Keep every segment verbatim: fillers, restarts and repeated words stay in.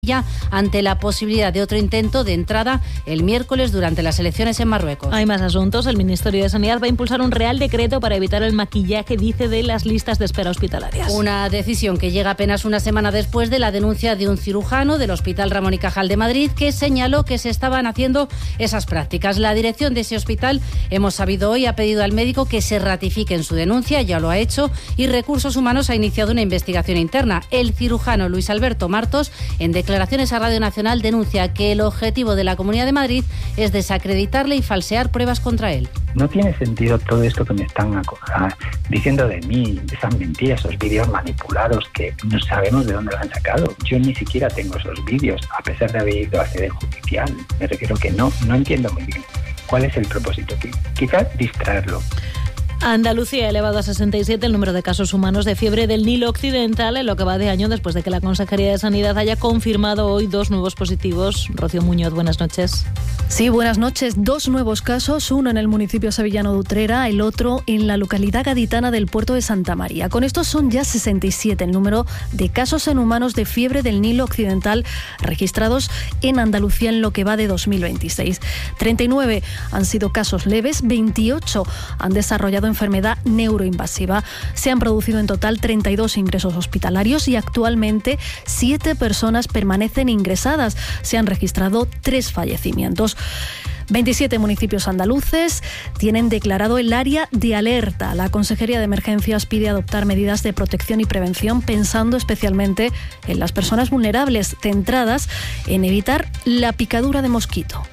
ya ante la posibilidad de otro intento de entrada el miércoles durante las elecciones en Marruecos. Hay más asuntos. El Ministerio de Sanidad va a impulsar un real decreto para evitar el maquillaje, dice, de las listas de espera hospitalarias. Una decisión que llega apenas una semana después de la denuncia de un cirujano del Hospital Ramón y Cajal de Madrid que señaló que se estaban haciendo esas prácticas. La dirección de ese hospital, hemos sabido hoy, ha pedido al médico que se ratifique en su denuncia, ya lo ha hecho, y Recursos Humanos ha iniciado una investigación interna. El cirujano Luis Alberto Martos, en declaraciones a Radio Nacional, denuncia que el objetivo de la Comunidad de Madrid es desacreditarle y falsear pruebas contra él. No tiene sentido todo esto que me están diciendo de mí, esas mentiras, esos vídeos manipulados que no sabemos de dónde lo han sacado. Yo ni siquiera tengo esos vídeos, a pesar de haber ido a sede judicial. Me refiero que no, no entiendo muy bien cuál es el propósito. Quizás distraerlo. Andalucía ha elevado a sesenta y siete el número de casos humanos de fiebre del Nilo Occidental en lo que va de año, después de que la Consejería de Sanidad haya confirmado hoy dos nuevos positivos. Rocío Muñoz, buenas noches. Sí, buenas noches. Dos nuevos casos, uno en el municipio sevillano de Utrera, el otro en la localidad gaditana del puerto de Santa María. Con estos son ya sesenta y siete el número de casos en humanos de fiebre del Nilo Occidental registrados en Andalucía en lo que va de dos mil veintiséis. treinta y nueve han sido casos leves, veintiocho han desarrollado enfermedad neuroinvasiva. Se han producido en total treinta y dos ingresos hospitalarios y actualmente siete personas permanecen ingresadas. Se han registrado tres fallecimientos. veintisiete municipios andaluces tienen declarado el área de alerta. La Consejería de Emergencias pide adoptar medidas de protección y prevención pensando especialmente en las personas vulnerables, centradas en evitar la picadura de mosquito.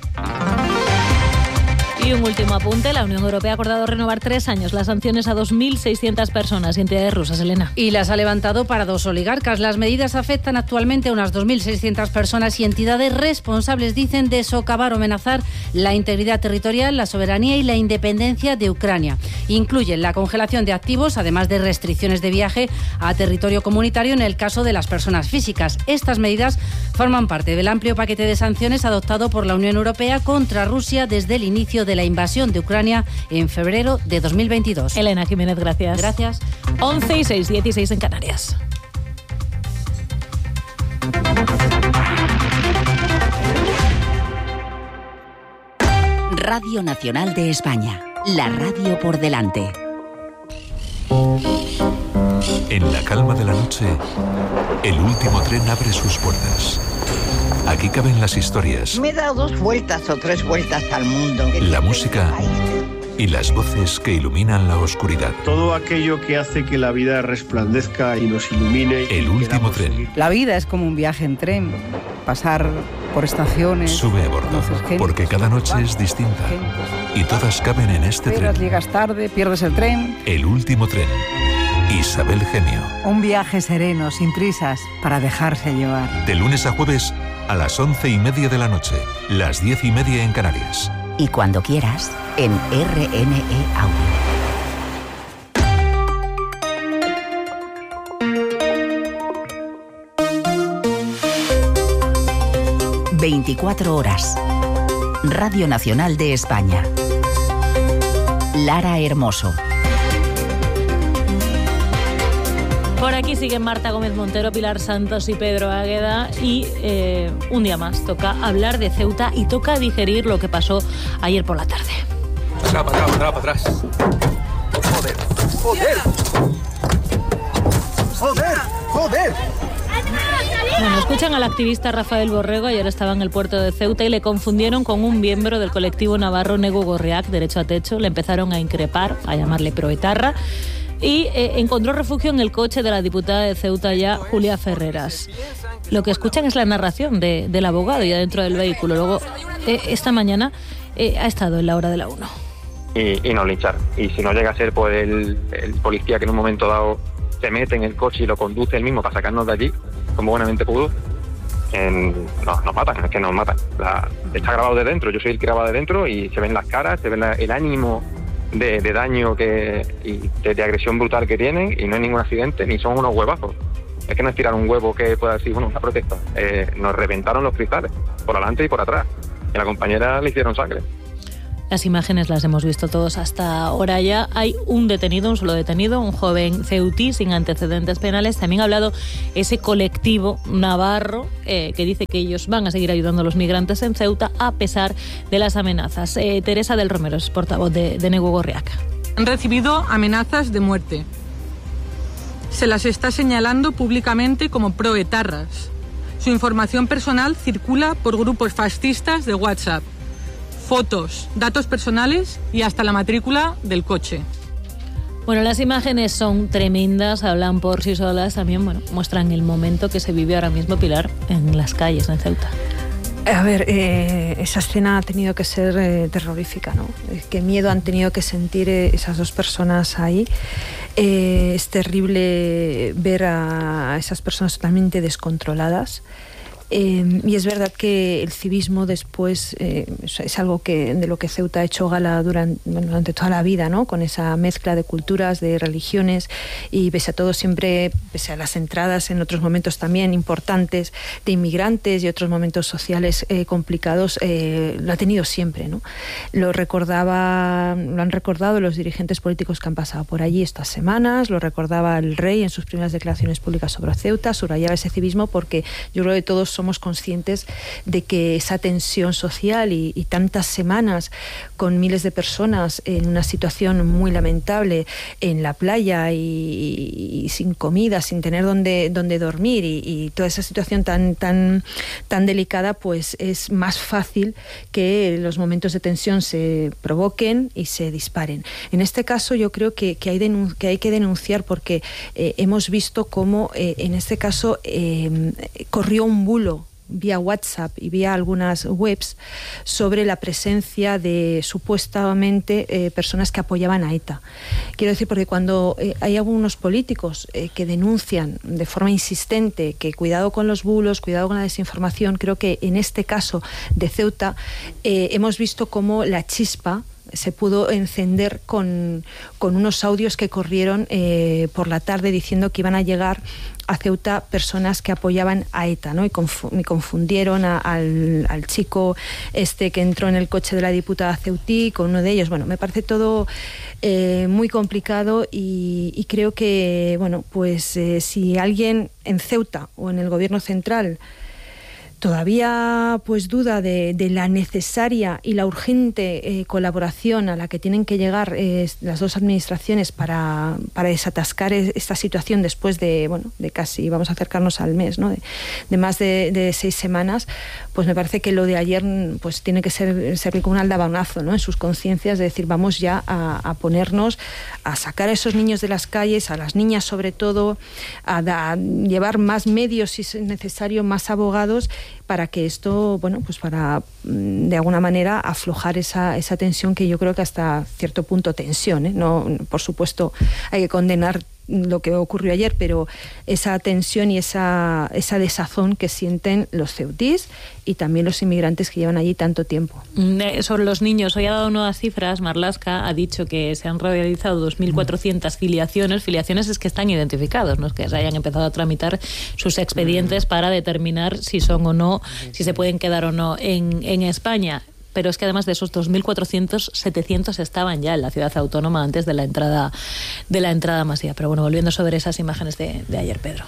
Y un último apunte, la Unión Europea ha acordado renovar tres años las sanciones a dos mil seiscientas personas y entidades rusas, Elena. Y las ha levantado para dos oligarcas. Las medidas afectan actualmente a unas dos mil seiscientas personas y entidades responsables, dicen, de socavar o amenazar la integridad territorial, la soberanía y la independencia de Ucrania. Incluyen la congelación de activos, además de restricciones de viaje a territorio comunitario en el caso de las personas físicas. Estas medidas forman parte del amplio paquete de sanciones adoptado por la Unión Europea contra Rusia desde el inicio de la invasión de Ucrania en febrero de dos mil veintidós. Elena Jiménez, gracias. Gracias. once y seis, dieciséis en Canarias. Radio Nacional de España, la radio por delante. En la calma de la noche, el último tren abre sus puertas. Aquí caben las historias. Me he dado dos vueltas o tres vueltas al mundo. La música y las voces que iluminan la oscuridad. Todo aquello que hace que la vida resplandezca y nos ilumine. El último tren. La vida es como un viaje en tren. Pasar por estaciones. Sube a bordo, porque cada noche es distinta. Y todas caben en este tren. Llegas tarde, pierdes el tren. El último tren. Isabel Gemio. Un viaje sereno, sin prisas, para dejarse llevar. De lunes a jueves a las once y media de la noche, las diez y media en Canarias. Y cuando quieras, en R N E Audio. veinticuatro horas. Radio Nacional de España. Lara Hermoso. Por aquí siguen Marta Gómez Montero, Pilar Santos y Pedro Águeda y eh, un día más toca hablar de Ceuta y toca digerir lo que pasó ayer por la tarde. Para atrás, para atrás, para atrás. Joder, joder. Joder, joder. Bueno, escuchan al activista Rafael Borrego. Ayer estaba en el puerto de Ceuta y le confundieron con un miembro del colectivo navarro Nego Gorriak, Derecho a Techo. Le empezaron a increpar, a llamarle proetarra. Y eh, encontró refugio en el coche de la diputada de Ceuta ya, Julia Ferreras. Lo que escuchan es la narración de, del abogado ya dentro del vehículo. Luego, eh, esta mañana eh, ha estado en la hora de la una. Y, y no linchar. Y si no llega a ser por el, el policía que en un momento dado se mete en el coche y lo conduce él mismo para sacarnos de allí, como buenamente pudo, en, no, nos matan, es que nos matan. La, está grabado de dentro, yo soy el que graba de dentro y se ven las caras, se ve la, el ánimo De, de daño que, y de, de agresión brutal que tienen, y no hay ningún accidente, ni son unos huevazos. Es que no es tirar un huevo que pueda decir, bueno, una protesta. Eh, nos reventaron los cristales, por adelante y por atrás. Y a la compañera le hicieron sangre. Las imágenes las hemos visto todos hasta ahora ya. Hay un detenido, un solo detenido, un joven ceutí sin antecedentes penales. También ha hablado ese colectivo navarro eh, que dice que ellos van a seguir ayudando a los migrantes en Ceuta a pesar de las amenazas. Eh, Teresa del Romero es portavoz de, de Negu Gorriak. Han recibido amenazas de muerte. Se las está señalando públicamente como proetarras. Su información personal circula por grupos fascistas de WhatsApp. Fotos, datos personales y hasta la matrícula del coche. Bueno, las imágenes son tremendas, hablan por sí solas, también bueno, muestran el momento que se vive ahora mismo, Pilar, en las calles, en Ceuta. A ver, eh, esa escena ha tenido que ser eh, terrorífica, ¿no? Qué miedo han tenido que sentir eh, esas dos personas ahí. Eh, es terrible ver a esas personas totalmente descontroladas. Eh, y es verdad que el civismo después eh, es algo que de lo que Ceuta ha hecho gala durante, durante toda la vida, ¿no? Con esa mezcla de culturas, de religiones, y pese a todo siempre, pese a las entradas en otros momentos también importantes de inmigrantes y otros momentos sociales eh, complicados, eh, lo ha tenido siempre, ¿no? Lo recordaba, lo han recordado los dirigentes políticos que han pasado por allí estas semanas, lo recordaba el rey en sus primeras declaraciones públicas sobre Ceuta, subrayaba ese civismo porque yo creo que todos somos conscientes de que esa tensión social y, y tantas semanas con miles de personas en una situación muy lamentable en la playa y, y, y sin comida, sin tener donde, donde dormir y, y toda esa situación tan, tan, tan delicada, pues es más fácil que los momentos de tensión se provoquen y se disparen. En este caso yo creo que, que, hay, denun- que hay que denunciar porque eh, hemos visto cómo eh, en este caso eh, corrió un bulo vía WhatsApp y vía algunas webs sobre la presencia de supuestamente eh, personas que apoyaban a ETA. Quiero decir, porque cuando eh, hay algunos políticos eh, que denuncian de forma insistente que cuidado con los bulos, cuidado con la desinformación, creo que en este caso de Ceuta eh, hemos visto cómo la chispa se pudo encender con, con unos audios que corrieron eh, por la tarde diciendo que iban a llegar a Ceuta personas que apoyaban a ETA, ¿no? Y, confu- y confundieron a, al, al chico este que entró en el coche de la diputada ceutí con uno de ellos. Bueno, me parece todo eh, muy complicado y, y creo que, bueno, pues eh, si alguien en Ceuta o en el gobierno central todavía pues duda de, de la necesaria y la urgente eh, colaboración a la que tienen que llegar eh, las dos administraciones para, para desatascar esta situación después de, bueno, de casi, vamos a acercarnos al mes, ¿no? de, de más de, de seis semanas, pues me parece que lo de ayer pues tiene que ser, servir como un aldabanazo, ¿no? En sus conciencias de decir vamos ya a, a ponernos a sacar a esos niños de las calles, a las niñas sobre todo, a, a llevar más medios si es necesario, más abogados, para que esto, bueno, pues para de alguna manera aflojar esa, esa tensión que yo creo que hasta cierto punto tensión, ¿eh? No, por supuesto hay que condenar lo que ocurrió ayer, pero esa tensión y esa, esa desazón que sienten los ceutíes y también los inmigrantes que llevan allí tanto tiempo. Eh, sobre los niños, hoy ha dado nuevas cifras. Marlaska ha dicho que se han realizado dos mil cuatrocientas filiaciones. Filiaciones es que están identificados, no es que se hayan empezado a tramitar sus expedientes para determinar si son o no, si se pueden quedar o no en, en España. Pero es que además de esos dos mil cuatrocientos, setecientos estaban ya en la ciudad autónoma antes de la entrada de la entrada masiva. Pero bueno, volviendo sobre esas imágenes de, de ayer, Pedro.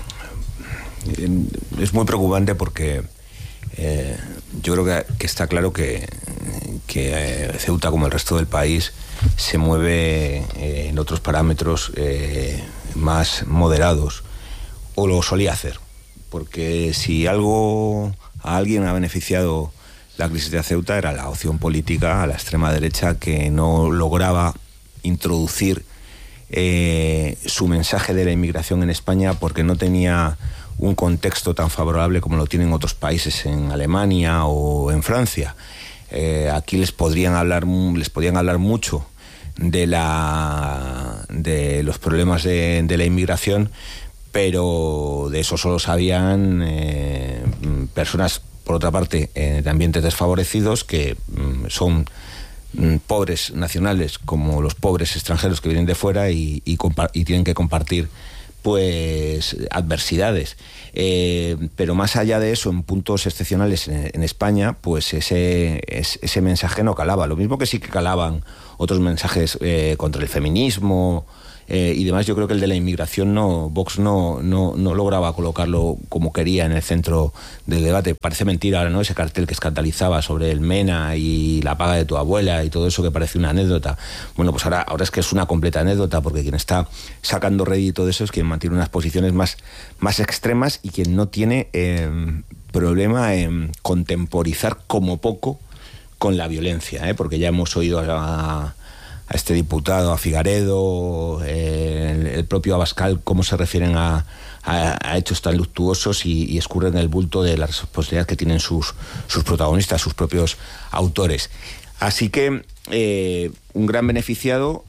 Es muy preocupante porque eh, yo creo que, que está claro que, que eh, Ceuta, como el resto del país, se mueve eh, en otros parámetros eh, más moderados, o lo solía hacer. Porque si algo a alguien ha beneficiado la crisis de Ceuta era la opción política a la extrema derecha que no lograba introducir eh, su mensaje de la inmigración en España porque no tenía un contexto tan favorable como lo tienen otros países en Alemania o en Francia. Eh, aquí les podrían hablar, les podían hablar mucho de la de los problemas de, de la inmigración, pero de eso solo sabían eh, personas, por otra parte, eh, de ambientes desfavorecidos que mm, son mm, pobres nacionales como los pobres extranjeros que vienen de fuera y, y, compa- y tienen que compartir pues adversidades. Eh, pero más allá de eso, en puntos excepcionales en, en España, pues ese, ese, ese mensaje no calaba. Lo mismo que sí que calaban otros mensajes eh, contra el feminismo eh, y demás. Yo creo que el de la inmigración no, Vox no, no, no lograba colocarlo como quería en el centro del debate. Parece mentira ahora, ¿no? Ese cartel que escandalizaba sobre el MENA y la paga de tu abuela y todo eso, que parece una anécdota. Bueno, pues ahora, ahora es que es una completa anécdota, porque quien está sacando rédito de eso es quien mantiene unas posiciones más, más extremas y quien no tiene eh, problema en contemporizar como poco con la violencia, ¿eh? Porque ya hemos oído a, a este diputado, a Figaredo, eh, el, el propio Abascal, cómo se refieren a, a, a hechos tan luctuosos y, y escurren el bulto de la responsabilidad que tienen sus, sus protagonistas, sus propios autores. Así que eh, un gran beneficiado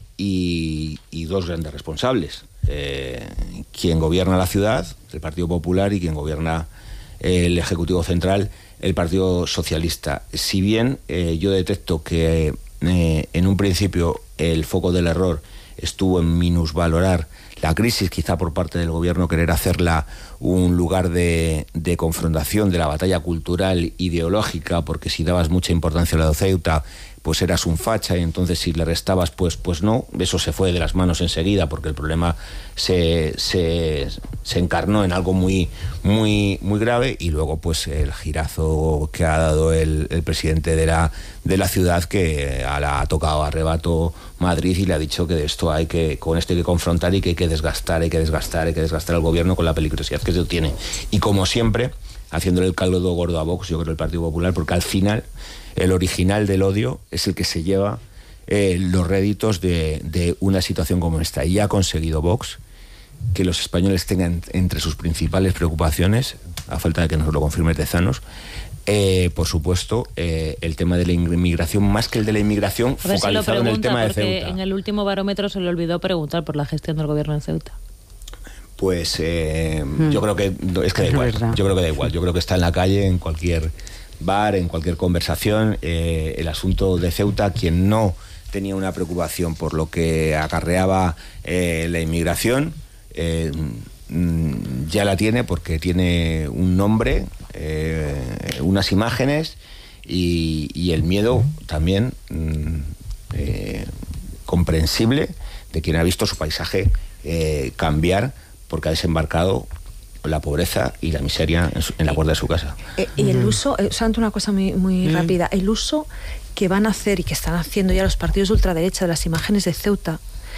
y, y dos grandes responsables. Eh, quien gobierna la ciudad, el Partido Popular, y quien gobierna el Ejecutivo Central, el Partido Socialista. Si bien eh, yo detecto que eh, en un principio el foco del error estuvo en minusvalorar la crisis, quizá por parte del gobierno querer hacerla un lugar de, de confrontación, de la batalla cultural ideológica, porque si dabas mucha importancia a la de Ceuta, pues eras un facha, y entonces si le restabas, pues, pues no. Eso se fue de las manos enseguida, porque el problema se, se, se encarnó en algo muy, muy, muy grave, y luego pues el girazo que ha dado el, el presidente de la, de la ciudad, que ha tocado a rebato Madrid y le ha dicho que de esto hay que, con esto hay que confrontar y que hay que desgastar, hay que desgastar, hay que desgastar al gobierno con la peligrosidad que eso tiene. Y como siempre, haciéndole el caldo gordo a Vox, yo creo, el Partido Popular, porque al final el original del odio es el que se lleva eh, los réditos de, de una situación como esta. Y ha conseguido Vox que los españoles tengan entre sus principales preocupaciones, a falta de que nos lo confirme Tezanos, eh, por supuesto, eh, el tema de la inmigración, más que el de la inmigración, focalizado en el tema de Ceuta. En el último barómetro se le olvidó preguntar por la gestión del gobierno en Ceuta. Pues eh, hmm. yo creo que es que da igual. Yo creo que da igual. Yo creo que está en la calle, en cualquier bar, en cualquier conversación, eh, el asunto de Ceuta. Quien no tenía una preocupación por lo que acarreaba eh, la inmigración, eh, ya la tiene, porque tiene un nombre, eh, unas imágenes y, y el miedo también eh, comprensible de quien ha visto su paisaje eh, cambiar, porque ha desembarcado la pobreza y la miseria en, su, en la puerta de su casa. Eh, y el uso, eh, Santo, una cosa muy, muy mm. rápida, el uso que van a hacer y que están haciendo ya los partidos de ultraderecha de las imágenes de Ceuta,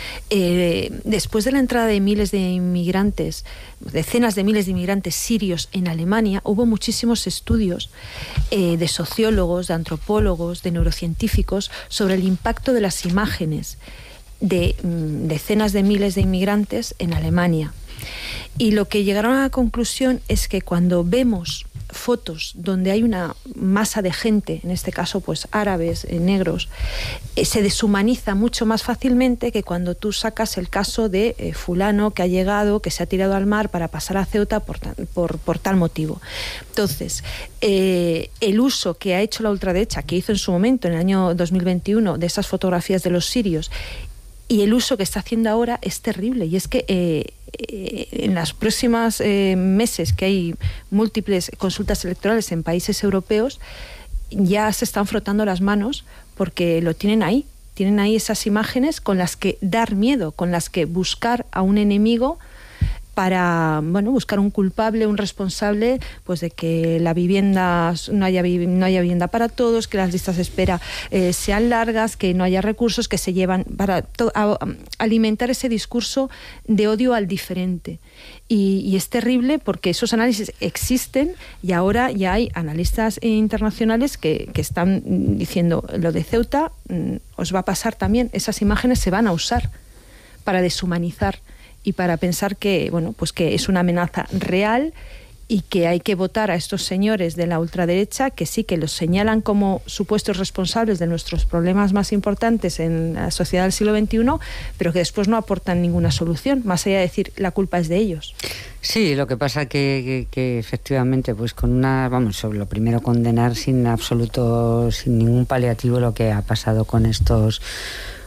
eh, después de la entrada de miles de inmigrantes, decenas de miles de inmigrantes sirios en Alemania, hubo muchísimos estudios eh, de sociólogos, de antropólogos, de neurocientíficos sobre el impacto de las imágenes de mm, decenas de miles de inmigrantes en Alemania. Y lo que llegaron a la conclusión es que cuando vemos fotos donde hay una masa de gente, en este caso pues árabes, eh, negros, eh, se deshumaniza mucho más fácilmente que cuando tú sacas el caso de eh, fulano que ha llegado, que se ha tirado al mar para pasar a Ceuta por, por, por tal motivo. Entonces, eh, el uso que ha hecho la ultraderecha, que hizo en su momento, en el año dos mil veintiuno, de esas fotografías de los sirios, y el uso que está haciendo ahora es terrible. Y es que eh, eh, en los próximos eh, meses, que hay múltiples consultas electorales en países europeos, ya se están frotando las manos porque lo tienen ahí. Tienen ahí esas imágenes con las que dar miedo, con las que buscar a un enemigo para, bueno, buscar un culpable, un responsable, pues de que la vivienda no haya, no haya vivienda para todos, que las listas de espera eh, sean largas, que no haya recursos, que se llevan para to- a, a alimentar ese discurso de odio al diferente. Y, y es terrible porque esos análisis existen y ahora ya hay analistas internacionales que, que están diciendo lo de Ceuta mm, os va a pasar también, esas imágenes se van a usar para deshumanizar y para pensar que, bueno, pues que es una amenaza real y que hay que votar a estos señores de la ultraderecha que sí, que los señalan como supuestos responsables de nuestros problemas más importantes en la sociedad del siglo veintiuno, pero que después no aportan ninguna solución, más allá de decir la culpa es de ellos. Sí, lo que pasa que, que, que efectivamente, pues con una, vamos, sobre lo primero condenar sin absoluto, sin ningún paliativo lo que ha pasado con estos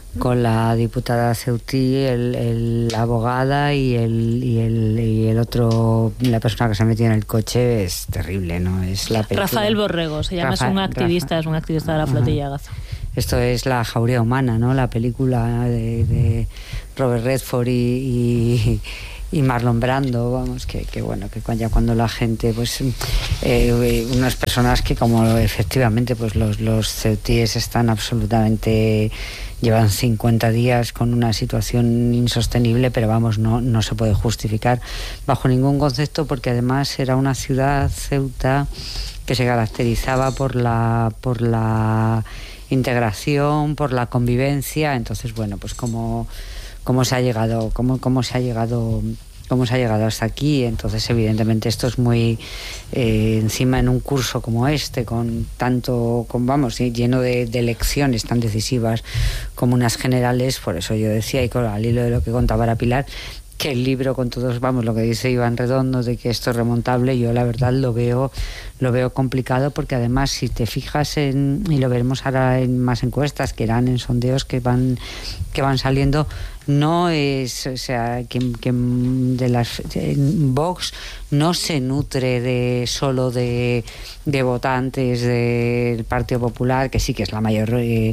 con la diputada Ceutí, el, el, la abogada y el, y el y el otro, la persona que se ha metido en el coche. Es terrible, ¿no? Es la película. Rafael Borrego se llama, Rafa, es un activista, Rafa. es un activista de la flotilla Gaza. Esto es La jauría humana, ¿no? La película de, de Robert Redford y, y y Marlon Brando, vamos, que, que bueno, que ya cuando la gente, pues, eh, unas personas que como efectivamente, pues los, los ceutíes están absolutamente, llevan cincuenta días con una situación insostenible, pero vamos, no, no se puede justificar bajo ningún concepto, porque además era una ciudad, Ceuta, que se caracterizaba por la, por la integración, por la convivencia. Entonces, bueno, pues como cómo se ha llegado, cómo, cómo se ha llegado, cómo se ha llegado hasta aquí. Entonces, evidentemente, esto es muy eh, encima en un curso como este, con tanto, con, vamos, lleno de, de lecciones tan decisivas como unas generales. Por eso yo decía, y con al hilo de lo que contaba la Pilar, que el libro, con todos, vamos, lo que dice Iván Redondo de que esto es remontable, yo la verdad lo veo lo veo complicado, porque además si te fijas en, y lo veremos ahora en más encuestas que irán en sondeos que van que van saliendo, no es, o sea, que, que de las Vox no se nutre de solo de, de votantes del Partido Popular, que sí que es la mayor eh,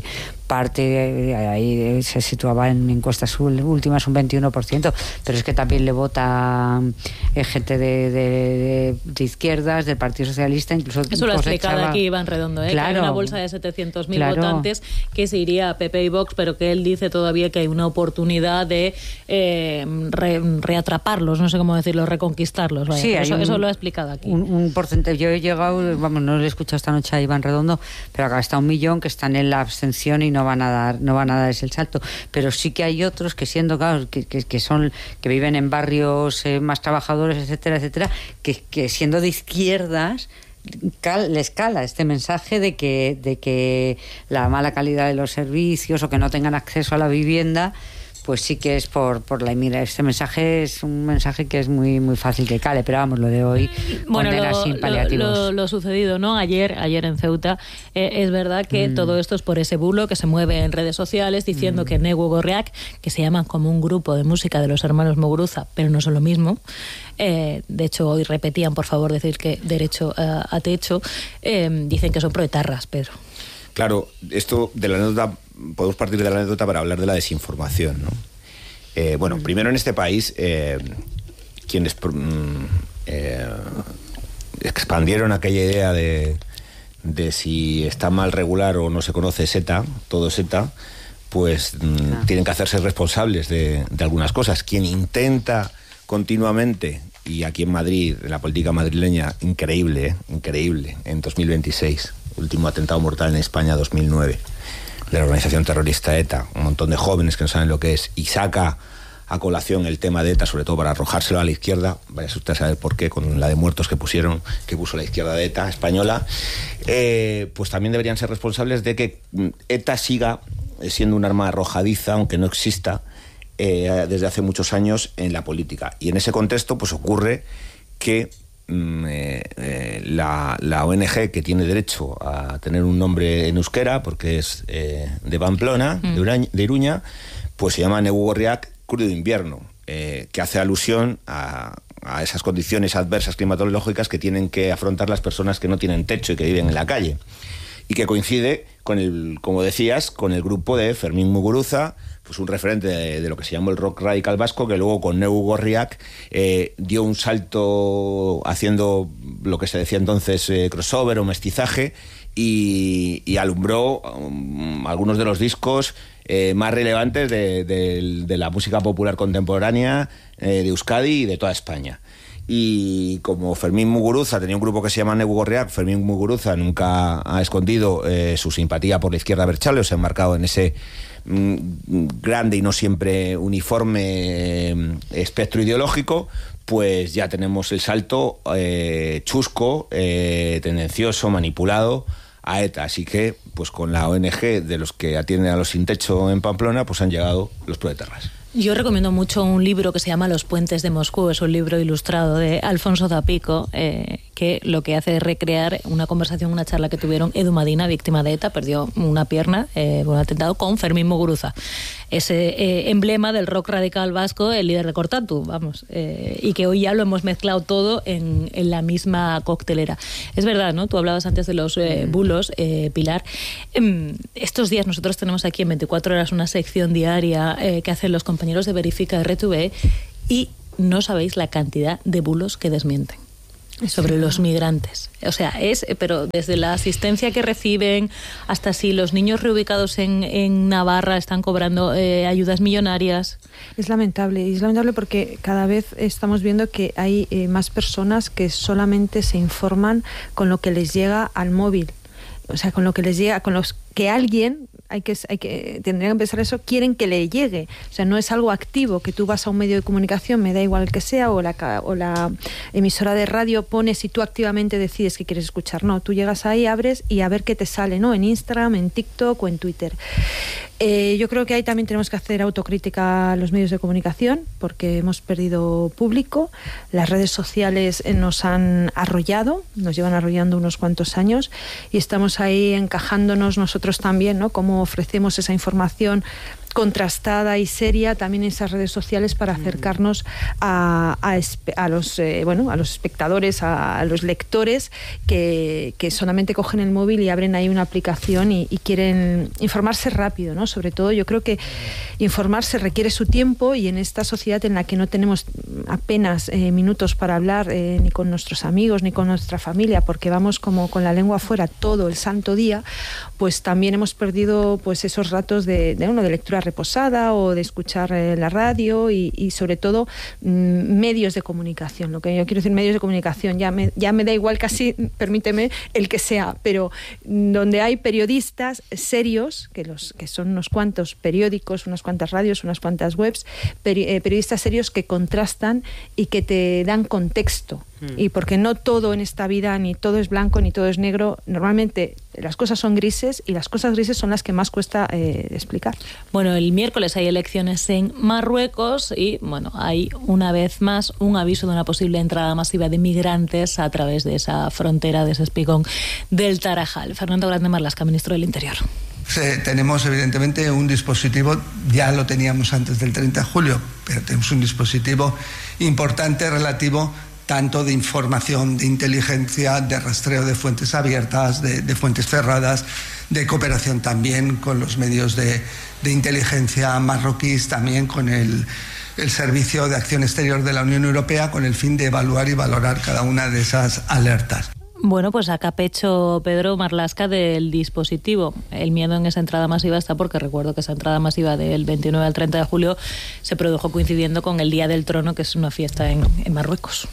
parte, eh, ahí se situaba en encuestas últimas un veintiuno por ciento, pero es que también le vota eh, gente de, de, de izquierdas, del Partido Socialista, incluso eso lo ha explicado aquí Iván Redondo, ¿eh? Claro, que hay una bolsa de setecientos mil claro. votantes que se iría a P P y Vox, pero que él dice todavía que hay una oportunidad de eh, re, reatraparlos, no sé cómo decirlo, reconquistarlos. Vaya. Sí, eso, un, eso lo ha explicado aquí. Un, un porcentaje. Yo he llegado, vamos, no lo he escuchado esta noche a Iván Redondo, pero acá está un millón que están en la abstención y no van a dar, no van a dar ese salto. Pero sí que hay otros que siendo, claro, que, que, que son, que viven en barrios eh, más trabajadores, etcétera, etcétera, que, que siendo de izquierdas Cal, les cala este mensaje de que, de que la mala calidad de los servicios o que no tengan acceso a la vivienda, pues sí que es por, por la inmigración. Este mensaje es un mensaje que es muy muy fácil que cale, pero vamos, lo de hoy bueno, condena lo, sin paliativos. Lo, lo, lo sucedido, ¿no? Ayer, ayer en Ceuta, eh, es verdad que mm. todo esto es por ese bulo que se mueve en redes sociales diciendo mm. que Negu Gorriak, que se llaman como un grupo de música de los hermanos Muguruza, pero no son lo mismo. Eh, de hecho, hoy repetían, por favor, decir que derecho a, a techo, eh, dicen que son proetarras, Pedro. Claro, esto de la anécdota, podemos partir de la anécdota para hablar de la desinformación, ¿no? Eh, bueno, primero en este país, eh, quienes eh, expandieron aquella idea de, de si está mal regular o no se conoce ETA, todo es ETA, pues ah. tienen que hacerse responsables de, de algunas cosas. Quien intenta continuamente, y aquí en Madrid, en la política madrileña, increíble, ¿eh? increíble, en dos mil veintiséis, último atentado mortal en España, dos mil nueve, de la organización terrorista ETA, un montón de jóvenes que no saben lo que es, y saca a colación el tema de ETA, sobre todo para arrojárselo a la izquierda, vaya usted a saber por qué, con la de muertos que pusieron, que puso la izquierda de ETA española, eh, pues también deberían ser responsables de que ETA siga siendo un arma arrojadiza, aunque no exista, Eh, desde hace muchos años en la política. Y en ese contexto pues ocurre que mm, eh, eh, la, la O N G, que tiene derecho a tener un nombre en euskera porque es eh, de Pamplona, mm. de, Urañ, de Iruña, pues se llama Negu Gorriak Crudo Invierno, eh, que hace alusión a, a esas condiciones adversas climatológicas que tienen que afrontar las personas que no tienen techo y que viven en la calle, y que coincide con el, como decías, con el grupo de Fermín Muguruza, pues un referente de, de lo que se llamó el rock radical vasco, que luego con Negu Gorriak eh, dio un salto haciendo lo que se decía entonces eh, crossover o mestizaje, y, y alumbró um, algunos de los discos eh, más relevantes de, de, de la música popular contemporánea eh, de Euskadi y de toda España. Y como Fermín Muguruza tenía un grupo que se llama Negu Gorriak, Fermín Muguruza nunca ha escondido eh, su simpatía por la izquierda abertzale, o se ha enmarcado en ese mm, grande y no siempre uniforme eh, espectro ideológico. Pues ya tenemos el salto eh, chusco, eh, tendencioso, manipulado a ETA. Así que, pues con la O N G de los que atienden a los sin techo en Pamplona, pues han llegado los proetarras. Yo recomiendo mucho un libro que se llama Los puentes de Moscú, es un libro ilustrado de Alfonso Zapico, eh, que lo que hace es recrear una conversación, una charla que tuvieron Edu Madina, víctima de ETA, perdió una pierna eh, por un atentado, con Fermín Muguruza, ese eh, emblema del rock radical vasco, el líder de Cortatu, vamos, eh, y que hoy ya lo hemos mezclado todo en, en la misma coctelera. Es verdad, ¿no? Tú hablabas antes de los eh, bulos, eh, Pilar. Eh, estos días nosotros tenemos aquí en veinticuatro horas una sección diaria eh, que hacen los compañeros de Verifica R T V y no sabéis la cantidad de bulos que desmienten sobre los migrantes. O sea, es, pero desde la asistencia que reciben hasta si los niños reubicados en, en Navarra están cobrando eh, ayudas millonarias. Es lamentable, y es lamentable porque cada vez estamos viendo que hay eh, más personas que solamente se informan con lo que les llega al móvil. O sea, con lo que les llega, con los que alguien, hay que, hay que tendría que empezar eso, quieren que le llegue. O sea, no es algo activo, que tú vas a un medio de comunicación, me da igual el que sea, o la, o la emisora de radio pones y tú activamente decides que quieres escuchar. No, tú llegas ahí, abres y a ver qué te sale, ¿no? En Instagram, en TikTok o en Twitter. Eh, yo creo que ahí también tenemos que hacer autocrítica a los medios de comunicación, porque hemos perdido público. Las redes sociales nos han arrollado, nos llevan arrollando unos cuantos años, y estamos ahí encajándonos nosotros también, ¿no? Cómo ofrecemos esa información contrastada y seria también en esas redes sociales para acercarnos a, a, a los eh, bueno a los espectadores, a, a los lectores que, que solamente cogen el móvil y abren ahí una aplicación y, y quieren informarse rápido, ¿no? Sobre todo yo creo que informarse requiere su tiempo, y en esta sociedad en la que no tenemos apenas eh, minutos para hablar eh, ni con nuestros amigos ni con nuestra familia, porque vamos como con la lengua afuera todo el santo día, pues también hemos perdido pues esos ratos de, de, uno, de lectura reposada o de escuchar eh, la radio y, y sobre todo mmm, medios de comunicación. Lo que yo quiero decir, medios de comunicación, ya me, ya me da igual casi, permíteme, el que sea, pero donde hay periodistas serios, que, los, que son unos cuantos periódicos, unas cuantas radios, unas cuantas webs, peri, eh, periodistas serios que contrastan y que te dan contexto. Y porque no todo en esta vida, ni todo es blanco, ni todo es negro. Normalmente las cosas son grises, y las cosas grises son las que más cuesta eh, explicar. Bueno, el miércoles hay elecciones en Marruecos y, bueno, hay una vez más un aviso de una posible entrada masiva de migrantes a través de esa frontera, de ese espigón del Tarajal. Fernando Grande Marlaska, ministro del Interior. Sí, tenemos evidentemente un dispositivo, ya lo teníamos antes del treinta de julio, pero tenemos un dispositivo importante relativo tanto de información, de inteligencia, de rastreo de fuentes abiertas, de, de fuentes cerradas, de cooperación también con los medios de, de inteligencia marroquíes, también con el, el Servicio de Acción Exterior de la Unión Europea, con el fin de evaluar y valorar cada una de esas alertas. Bueno, pues saca pecho Pedro Marlaska del dispositivo. El miedo en esa entrada masiva está porque recuerdo que esa entrada masiva del veintinueve al treinta de julio se produjo coincidiendo con el Día del Trono, que es una fiesta en, en Marruecos.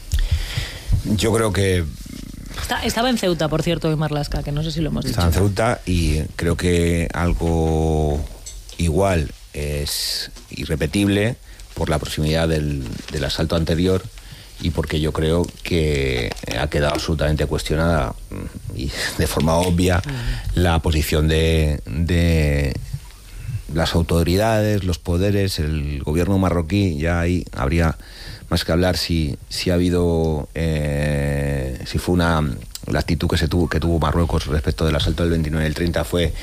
Yo creo que... Está, estaba en Ceuta, por cierto, en Marlaska, que no sé si lo hemos dicho. Estaba en Ceuta, y creo que algo igual es irrepetible por la proximidad del, del asalto anterior, y porque yo creo que ha quedado absolutamente cuestionada y de forma obvia la posición de, de las autoridades, los poderes, el gobierno marroquí. Ya ahí habría más que hablar si, si ha habido, eh, si fue una... La actitud que se tuvo que tuvo Marruecos respecto del asalto del veintinueve y el treinta fue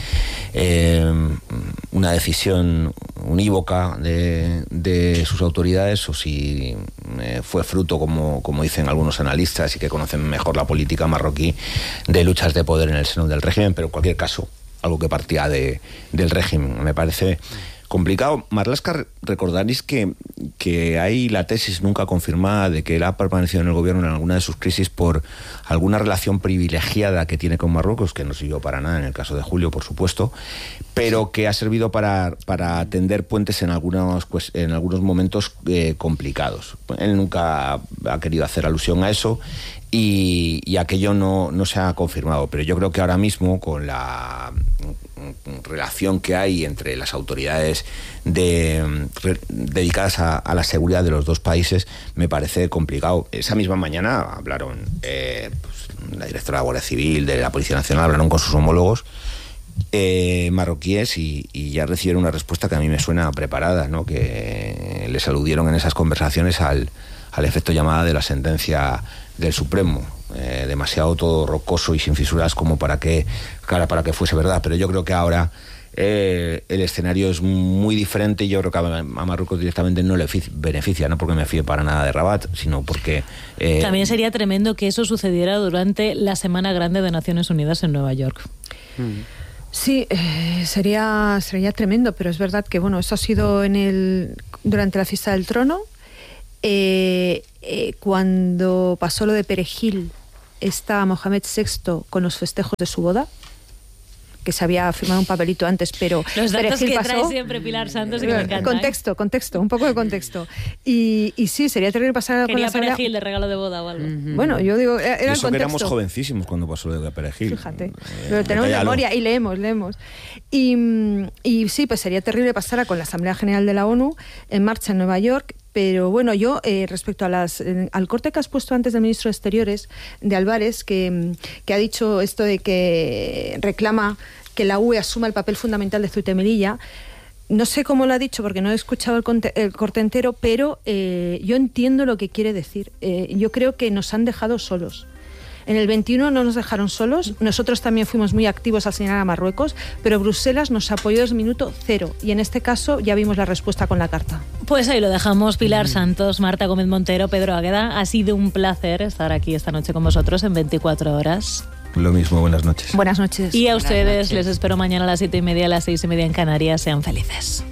eh, una decisión unívoca de, de sus autoridades, o si eh, fue fruto, como, como dicen algunos analistas y que conocen mejor la política marroquí, de luchas de poder en el seno del régimen, pero en cualquier caso algo que partía de, del régimen. Me parece complicado. Marlaska, recordaréis que, que hay la tesis nunca confirmada de que él ha permanecido en el gobierno en alguna de sus crisis por alguna relación privilegiada que tiene con Marruecos, que no sirvió para nada en el caso de Julio, por supuesto, pero que ha servido para, para tender puentes en algunos, pues, en algunos momentos eh, complicados. Él nunca ha querido hacer alusión a eso, y, y aquello no, no se ha confirmado, pero yo creo que ahora mismo, con la relación que hay entre las autoridades de, re, dedicadas a, a la seguridad de los dos países, me parece complicado. Esa misma mañana hablaron eh, pues, la directora de la Guardia Civil, de la Policía Nacional, hablaron con sus homólogos, eh, marroquíes y, y ya recibieron una respuesta que a mí me suena preparada, ¿no? Que les aludieron en esas conversaciones al, al efecto llamada de la sentencia del Supremo. Eh, demasiado todo rocoso y sin fisuras como para que, claro, para que fuese verdad. Pero yo creo que ahora eh, el escenario es muy diferente y yo creo que a, a Marruecos directamente no le beneficia, no porque me fíe para nada de Rabat, sino porque... Eh, También sería tremendo que eso sucediera durante la Semana Grande de Naciones Unidas en Nueva York. Mm. Sí, eh, sería, sería tremendo, pero es verdad que bueno, eso ha sido en el durante la fiesta del trono. Eh, eh, cuando pasó lo de Perejil, está Mohamed sexto con los festejos de su boda, que se había firmado un papelito antes, pero los datos Perejil que pasó. trae siempre Pilar Santos y que me encantan. Contexto, contexto, un poco de contexto. Y, y sí, sería terrible pasar Quería con la asamblea... Perejil de regalo de boda o algo. Uh-huh. Bueno, yo digo, era el eso contexto. Que éramos jovencísimos cuando pasó lo de Perejil. Fíjate, eh, pero tenemos detallalo. memoria y leemos, leemos. Y, y sí, pues sería terrible pasar con la Asamblea General de la ONU en marcha en Nueva York. Pero bueno, yo eh, respecto a las, eh, al corte que has puesto antes del ministro de Exteriores, de Álvarez, que, que ha dicho esto de que reclama que la U E asuma el papel fundamental de Ceuta y Melilla. No sé cómo lo ha dicho porque no he escuchado el, conte, el corte entero, pero eh, yo entiendo lo que quiere decir. Eh, yo creo que nos han dejado solos. En el veintiuno no nos dejaron solos, nosotros también fuimos muy activos al señalar a Marruecos, pero Bruselas nos apoyó desde el minuto cero y en este caso ya vimos la respuesta con la carta. Pues ahí lo dejamos. Pilar Santos, Marta Gómez Montero, Pedro Águeda, ha sido un placer estar aquí esta noche con vosotros en veinticuatro horas. Lo mismo, buenas noches. Buenas noches. Y a Buenas ustedes noches. les espero mañana a las siete y media, a las seis y media en Canarias. Sean felices.